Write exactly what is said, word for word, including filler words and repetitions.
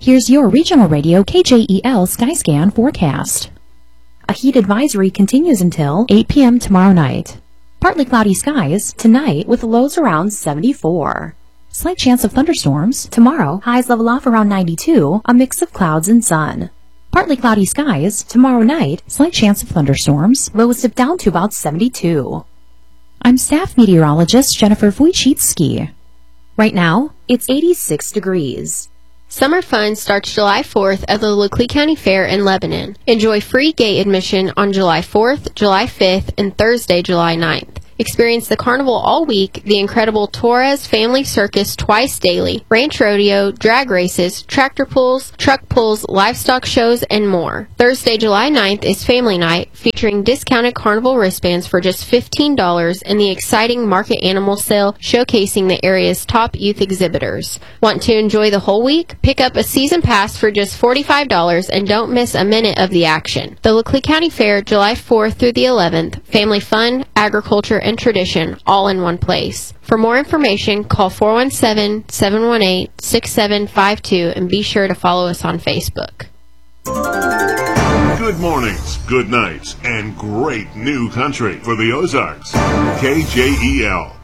Here's your regional radio K J E L Skyscan forecast. A heat advisory continues until eight p m tomorrow night. Partly cloudy skies tonight with lows around seventy-four. Slight chance of thunderstorms tomorrow, highs level off around ninety-two, a mix of clouds and sun. Partly cloudy skies tomorrow night, slight chance of thunderstorms, lows dip down to about seventy-two. I'm staff meteorologist Jennifer Wojcicki. Right now, it's eighty-six degrees. Summer Fun starts July fourth at the Laclede County Fair in Lebanon. Enjoy free gate admission on July fourth, July fifth, and Thursday, July ninth. Experience the carnival all week, the incredible Torres Family Circus twice daily, ranch rodeo, drag races, tractor pulls, truck pulls, livestock shows, and more. Thursday, July ninth is Family Night, featuring discounted carnival wristbands for just fifteen dollars and the exciting market animal sale showcasing the area's top youth exhibitors. Want to enjoy the whole week? Pick up a season pass for just forty-five dollars and don't miss a minute of the action. The Laclede County Fair, July fourth through the eleventh, family fun, agriculture, and tradition, all in one place. For more information, call four one seven, seven one eight, six seven five two and be sure to follow us on Facebook. Good mornings, good nights, and great new country for the Ozarks. K J E L.